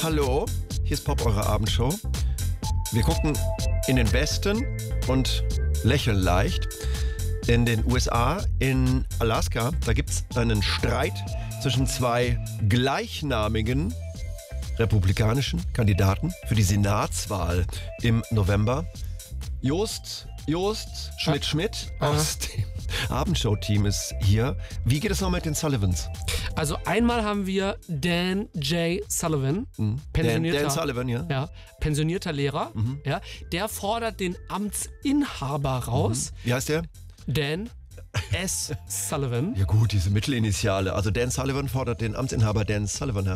Hallo, hier ist Pop, eure Abendshow. Wir gucken in den Westen und lächeln leicht. In den USA, in Alaska, da gibt es einen Streit zwischen zwei gleichnamigen republikanischen Kandidaten für die Senatswahl im November. Jost Schmidt aus dem Abendshow-Team ist hier. Wie geht es noch mit den Sullivans? Also einmal haben wir Dan J. Sullivan, pensionierter, Dan Sullivan, ja. Ja, pensionierter Lehrer. Ja, der fordert den Amtsinhaber raus. Wie heißt der? Dan S. Sullivan. Ja gut, diese Mittelinitiale. Also Dan Sullivan fordert den Amtsinhaber Dan Sullivan heraus.